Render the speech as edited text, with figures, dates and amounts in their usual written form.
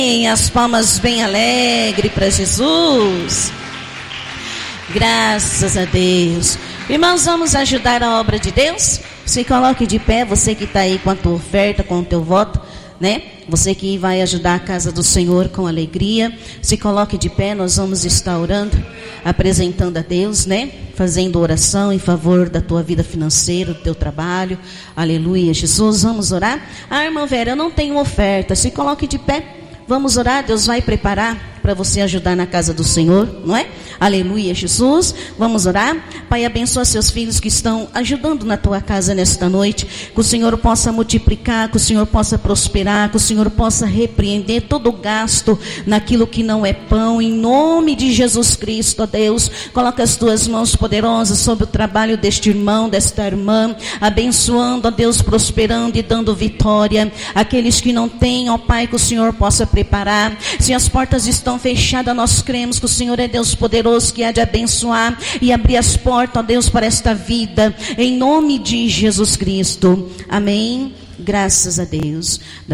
As palmas bem alegre para Jesus. Graças a Deus. Irmãos, vamos ajudar a obra de Deus? Se coloque de pé, você que está aí com a tua oferta, com o teu voto, né? Você que vai ajudar a casa do Senhor com alegria. Se coloque de pé, nós vamos estar orando, apresentando a Deus, né? Fazendo oração em favor da tua vida financeira, do teu trabalho. Aleluia, Jesus, vamos orar? Irmã Vera, eu não tenho oferta. Se coloque de pé. Vamos orar, Deus vai preparar para você ajudar na casa do Senhor, não é? Aleluia, Jesus. Vamos orar. Pai, abençoa seus filhos que estão ajudando na tua casa nesta noite. Que o Senhor possa multiplicar, que o Senhor possa prosperar, que o Senhor possa repreender todo o gasto naquilo que não é pão. Em nome de Jesus Cristo, ó Deus, coloca as tuas mãos poderosas sobre o trabalho deste irmão, desta irmã, abençoando, ó Deus, prosperando e dando vitória. Aqueles que não têm, ó Pai, que o Senhor possa preparar. Se as portas estão fechadas, nós cremos que o Senhor é Deus poderoso, que há de abençoar e abrir as portas, ó Deus, para esta vida, em nome de Jesus Cristo. Amém. Graças a Deus.